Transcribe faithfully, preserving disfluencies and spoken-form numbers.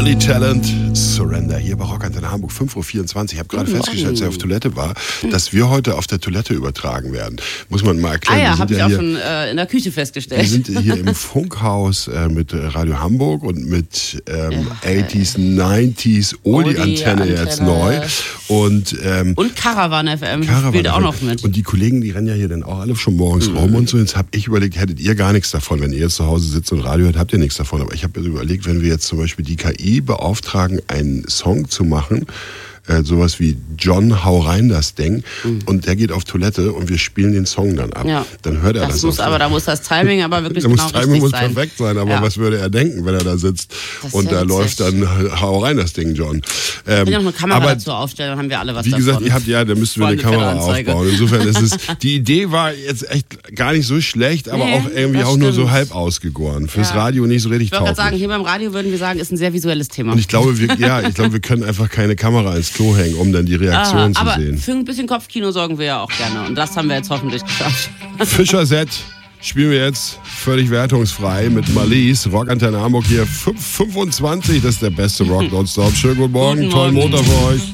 Billy Talent, Surrender, hier bei Rockantenne Hamburg, fünf Uhr vierundzwanzig. Ich habe gerade festgestellt, als er auf Toilette war, dass wir heute auf der Toilette übertragen werden. Muss man mal erklären. Ah ja, habe ich ja auch hier, schon äh, in der Küche festgestellt. Wir sind hier im Funkhaus äh, mit Radio Hamburg und mit ähm, ja. achtziger, neunziger Oldie-Antenne jetzt neu. Und, ähm, und Caravan F M Caravan spielt auch F M. noch mit. Und die Kollegen, die rennen ja hier dann auch alle schon morgens mhm. rum und so. Jetzt habe ich überlegt, hättet ihr gar nichts davon. Wenn ihr jetzt zu Hause sitzt und Radio hört, habt ihr nichts davon. Aber ich habe mir überlegt, wenn wir jetzt zum Beispiel die K I beauftragen, einen Song zu machen, äh, sowas wie John, hau rein das Ding, mhm. und der geht auf Toilette und wir spielen den Song dann ab. Ja. Dann hört er das. das muss, aber da muss das Timing aber wirklich da genau muss Timing muss sein. perfekt sein, aber ja. was würde er denken, wenn er da sitzt das und da läuft dann hau rein das Ding, John. Ähm, wenn wir noch eine Kamera aber, dazu aufstellen, dann haben wir alle was wie davon. Wie gesagt, ihr habt ja, da müssten wir eine Kamera aufbauen. Insofern ist es, die Idee war jetzt echt gar nicht so schlecht, aber nee, auch irgendwie auch stimmt. nur so halb ausgegoren. Fürs ja. Radio nicht so richtig tauglich. Ich wollte gerade sagen, hier beim Radio würden wir sagen, ist ein sehr visuelles Thema. Und ich glaube, wir, ja, ich glaube, wir können einfach keine Kamera ins Klo hängen, um dann die Reaktion Aha, zu aber sehen. Für ein bisschen Kopfkino sorgen wir ja auch gerne. Und das haben wir jetzt hoffentlich geschafft. Fischer-Set spielen wir jetzt völlig wertungsfrei mit Marlies. Rockantenne Hamburg hier fünf fünfundzwanzig. Das ist der beste Rock nonstop. Schönen guten Morgen, guten tollen Morgen. Montag für euch.